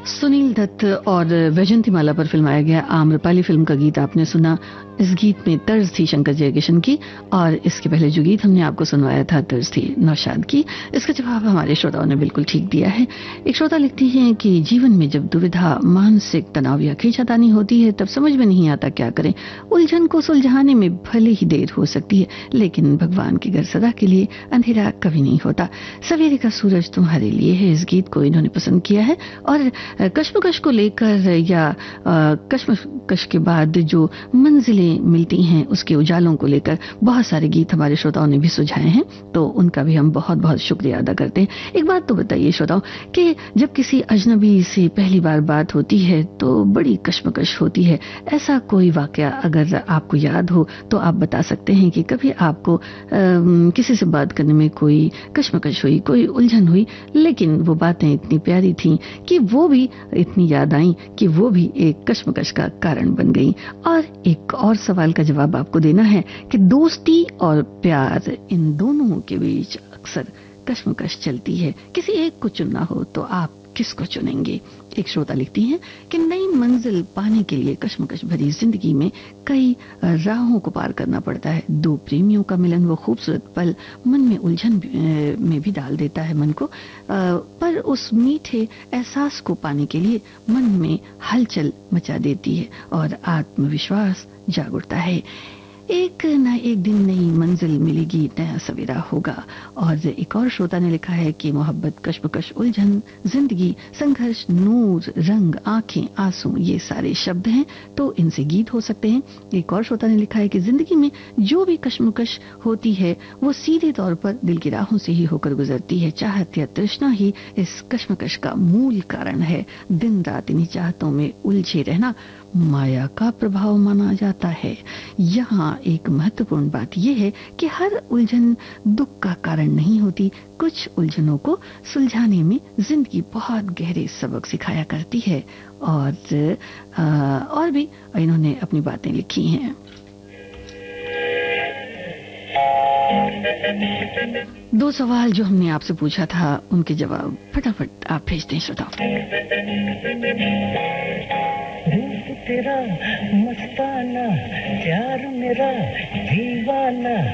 सुनील दत्त और वैजंतीमाला पर फिल्माया गया आम्रपाली फिल्म का गीत आपने सुना। इस गीत में तर्ज थी शंकर जयकिशन की और इसके पहले जो गीत हमने आपको सुनवाया था तर्ज थी नौशाद की। इसका जवाब हमारे श्रोताओं ने बिल्कुल ठीक दिया है। एक श्रोता लिखती हैं कि जीवन में जब दुविधा, मानसिक तनाव या खींचातानी होती है तब समझ में नहीं आता क्या करें। उलझन को सुलझाने में भले ही देर हो सकती है, लेकिन भगवान के घर सदा के लिए अंधेरा कभी नहीं होता। सवेरे का सूरज तुम्हारे लिए है, इस गीत को इन्होंने पसंद किया है। और कश्मकश को लेकर या कश्मकश के बाद जो मंजिलें मिलती हैं उसके उजालों को लेकर बहुत सारे गीत हमारे श्रोताओं ने भी सुझाए हैं, तो उनका भी हम बहुत बहुत शुक्रिया अदा करते हैं। एक बात तो बताइए श्रोताओं कि जब किसी अजनबी से पहली बार बात होती है तो बड़ी कश्मकश होती है। ऐसा कोई वाकया अगर आपको याद हो तो आप बता सकते हैं कि कभी आपको किसी से बात करने में कोई कश्मकश हुई, कोई उलझन हुई, लेकिन वो बातें इतनी प्यारी थीं कि वो भी इतनी याद आई कि वो भी एक कश्मकश का कारण बन गई। और एक और सवाल का जवाब आपको देना है कि दोस्ती और प्यार, इन दोनों के बीच अक्सर कश्मकश चलती है। किसी एक को चुनना हो तो आप किसको चुनेंगे? एक श्रोता लिखती हैं कि नई मंजिल पाने के लिए कश्मकश भरी जिंदगी में कई राहों को पार करना पड़ता है। दो प्रेमियों का मिलन वो खूबसूरत पल मन में उलझन में भी डाल देता है मन को, पर उस मीठे एहसास को पाने के लिए मन में हलचल मचा देती है और आत्मविश्वास जाग उठता है। एक न एक दिन नई मंजिल मिलेगी, नया सवेरा होगा। और एक और श्रोता ने लिखा है कि मोहब्बत, कश्मकश, उलझन, जिंदगी, संघर्ष, नूर, रंग, आंखें, आंसू, ये सारे शब्द हैं तो इनसे गीत हो सकते हैं। एक और श्रोता ने लिखा है कि जिंदगी में जो भी कश्मकश होती है वो सीधे तौर पर दिल की राहों से ही होकर गुजरती है। चाहत या तृष्णा ही इस कश्मकश का मूल कारण है। दिन रात इन्हीं चाहतों में उलझे रहना माया का प्रभाव माना जाता है। यहाँ एक महत्वपूर्ण बात यह है कि हर उलझन दुख का कारण नहीं होती। कुछ उलझनों को सुलझाने में जिंदगी बहुत गहरे सबक सिखाया करती है। और भी इन्होंने अपनी बातें लिखी हैं। दो सवाल जो हमने आपसे पूछा था उनके जवाब फटाफट आप भेज दें श्रोताओं। रूप तेरा मस्ताना, प्यार मेरा दीवाना,